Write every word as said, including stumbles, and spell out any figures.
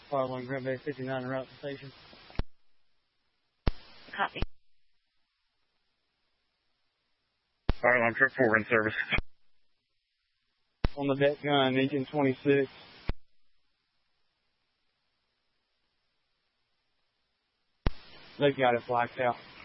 Fire one, Green Bay fifty-nine, route to station. Copy. Fire one, trip four in service. On the deck gun, engine twenty-six. They got it blacked out.